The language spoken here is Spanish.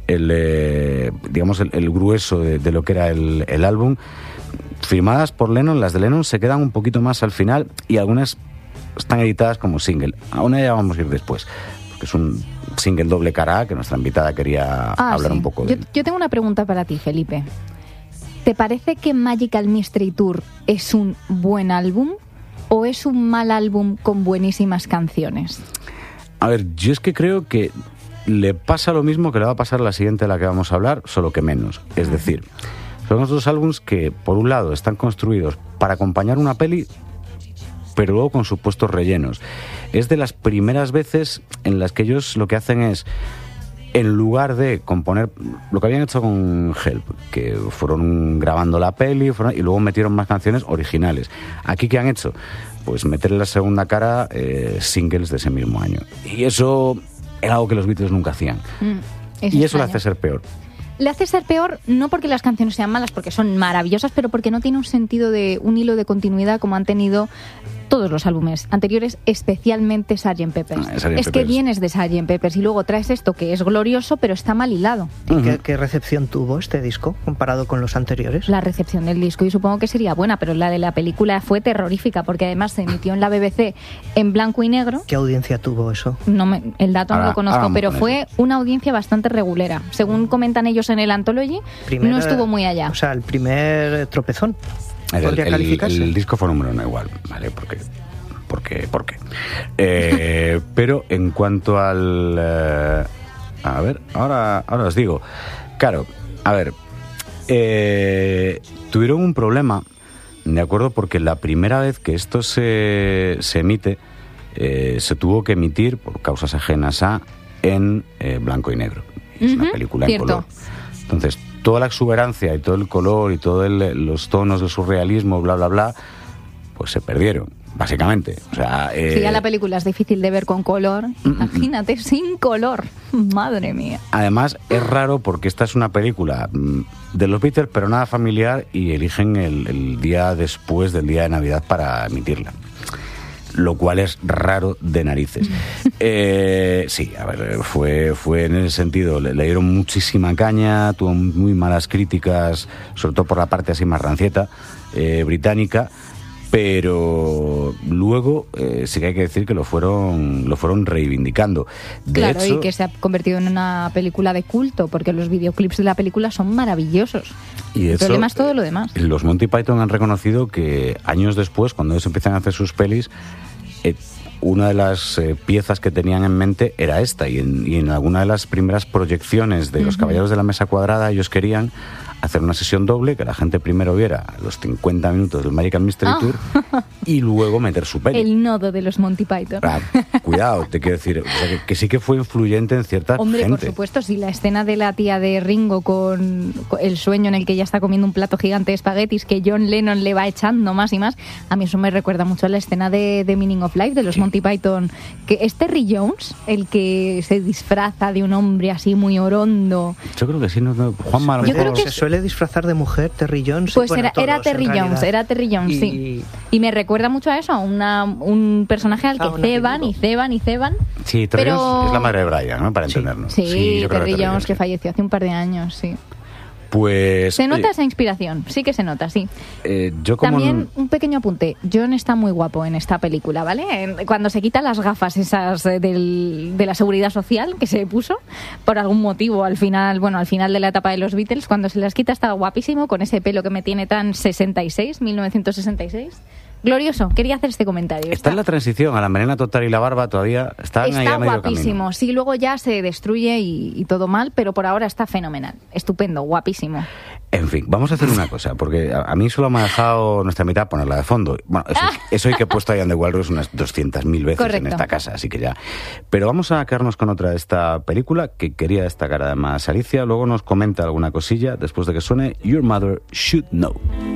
digamos, el grueso de lo que era el álbum. Firmadas por Lennon, las de Lennon se quedan un poquito más al final y algunas están editadas como single. A una ya vamos a ir después, porque es un single doble cara A que nuestra invitada quería hablar un poco de él. Yo tengo una pregunta para ti, Felipe. ¿Te parece que Magical Mystery Tour es un buen álbum o es un mal álbum con buenísimas canciones? A ver, yo es que creo que le pasa lo mismo que le va a pasar a la siguiente de la que vamos a hablar, solo que menos. Es decir, son los dos álbumes que, por un lado, están construidos para acompañar una peli, pero luego con supuestos rellenos. Es de las primeras veces en las que ellos lo que hacen es, en lugar de componer lo que habían hecho con Help, que fueron grabando la peli y luego metieron más canciones originales. Aquí, ¿qué han hecho? Pues meter en la segunda cara singles de ese mismo año. Y eso era algo que los Beatles nunca hacían. Y eso le hace ser peor. Le hace ser peor no porque las canciones sean malas, porque son maravillosas, pero porque no tiene un hilo de continuidad como han tenido todos los álbumes anteriores, especialmente Sgt. Pepper's. Es que vienes de Sgt. Pepper's y luego traes esto que es glorioso, pero está mal hilado. ¿Y qué recepción tuvo este disco comparado con los anteriores? La recepción del disco, yo supongo que sería buena, pero la de la película fue terrorífica, porque además se emitió en la BBC en blanco y negro. ¿Qué audiencia tuvo eso? El dato no lo conozco, pero fue una audiencia bastante regulera. Según comentan ellos en el Anthology, no estuvo muy allá. O sea, el primer tropezón. ¿Podría calificarse? El disco fue número 1 igual, ¿vale? ¿Por qué? Pero en cuanto al... a ver, ahora os digo. Claro, a ver. Tuvieron un problema, ¿de acuerdo? Porque la primera vez que esto se emite, se tuvo que emitir, por causas ajenas en blanco y negro. Es una película en color. Entonces, toda la exuberancia y todo el color y todos los tonos de surrealismo, bla, bla, bla, pues se perdieron, básicamente. O sea, si ya la película es difícil de ver con color, imagínate sin color. Madre mía. Además, es raro porque esta es una película de los Beatles, pero nada familiar, y eligen el día después del día de Navidad para emitirla. Lo cual es raro de narices. Sí, a ver, fue en ese sentido, le dieron muchísima caña, tuvo muy malas críticas, sobre todo por la parte así más rancieta, británica, pero luego sí que hay que decir que lo fueron reivindicando. Claro, y que se ha convertido en una película de culto, porque los videoclips de la película son maravillosos. Y el problema es todo lo demás. Los Monty Python han reconocido que años después, cuando ellos empiezan a hacer sus pelis, una de las piezas que tenían en mente era esta, y en alguna de las primeras proyecciones de Los Caballeros de la Mesa Cuadrada ellos querían hacer una sesión doble, que la gente primero viera los 50 minutos del Magical Mystery Tour y luego meter su peli. El nodo de los Monty Python. Cuidado, te quiero decir, o sea, que sí que fue influyente en cierta gente. Por supuesto, sí, la escena de la tía de Ringo con el sueño en el que ella está comiendo un plato gigante de espaguetis que John Lennon le va echando más y más, a mí eso me recuerda mucho a la escena de Meaning of Life de los Monty Python, que es Terry Jones el que se disfraza de un hombre así muy orondo. Yo creo que sí, Juan Mar. Yo creo que se suele disfrazar de mujer Terry Jones. Pues bueno, era Terry Jones, sí. Y me recuerda mucho a eso, a un personaje al que ceban. Sí, Terry Jones es la madre de Brian, ¿no? Para entendernos. Sí, Terry Jones, que falleció hace un par de años, sí. Pues... Se nota esa inspiración, sí que se nota, sí. También un pequeño apunte, John está muy guapo en esta película, ¿vale? Cuando se quita las gafas esas de la seguridad social que se puso, por algún motivo, al final de la etapa de los Beatles, cuando se las quita está guapísimo, con ese pelo que me tiene tan 1966. Glorioso, quería hacer este comentario. Está en la transición a la melena total y la barba, todavía están ahí a medio guapísimo, camino. Sí, luego ya se destruye y todo mal, pero por ahora está fenomenal, estupendo, guapísimo. En fin, vamos a hacer una cosa, porque a mí solo me ha dejado nuestra mitad ponerla de fondo. Bueno, eso hay que he puesto a Ian the Walrus unas 200.000 veces. Correcto. En esta casa, así que ya. Pero vamos a quedarnos con otra de esta película que quería destacar además Alicia. Luego nos comenta alguna cosilla después de que suene Your Mother Should Know.